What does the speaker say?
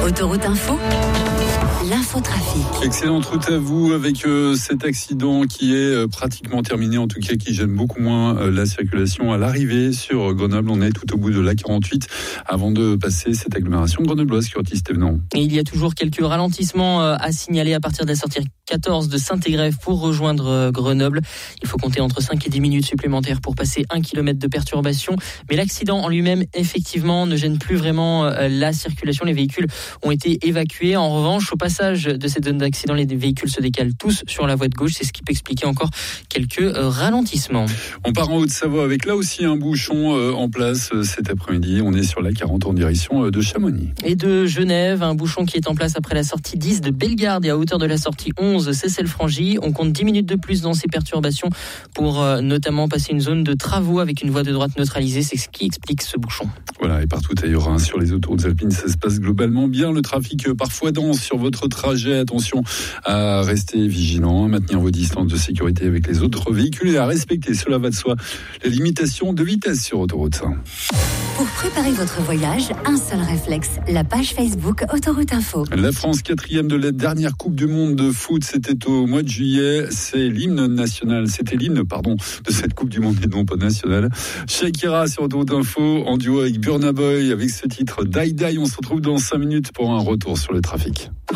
Autoroute Info, l'infotrafic. Excellente route à vous avec cet accident qui est pratiquement terminé, en tout cas qui gêne beaucoup moins la circulation à l'arrivée sur Grenoble. On est tout au bout de l'A48 avant de passer cette agglomération grenobloise, Curtis Thévenant. Et il y a toujours quelques ralentissements à signaler à partir de la sortie 14 de Saint-Égrève pour rejoindre Grenoble. Il faut compter entre 5 et 10 minutes supplémentaires pour passer 1 km de perturbation. Mais l'accident en lui-même, effectivement, ne gêne plus vraiment la circulation. Les véhicules ont été évacués. En revanche, au passage de cette zone d'accident, les véhicules se décalent tous sur la voie de gauche. C'est ce qui peut expliquer encore quelques ralentissements. On part en Haute-Savoie avec là aussi un bouchon en place cet après-midi. On est sur l'A40 en direction de Chamonix. Et de Genève, un bouchon qui est en place après la sortie 10 de Bellegarde et à hauteur de la sortie 11 Cessel-Frangy. On compte 10 minutes de plus dans ces perturbations pour notamment passer une zone de travaux avec une voie de droite neutralisée. C'est ce qui explique ce bouchon. Voilà, et partout ailleurs sur les autoroutes alpines, ça se passe globalement bien. Le trafic parfois dense sur votre trajet. Attention à rester vigilant, à maintenir vos distances de sécurité avec les autres véhicules et à respecter, cela va de soi, les limitations de vitesse sur autoroute. Pour préparer votre voyage, un seul réflexe, la page Facebook Autoroute Info. La France, 4e de la dernière Coupe du Monde de foot, c'était au mois de juillet. C'était l'hymne de cette Coupe du Monde et non pas nationale. Shakira sur Autoroute Info en duo avec Burna Boy avec ce titre Die Die. On se retrouve dans 5 minutes pour un retour sur le trafic.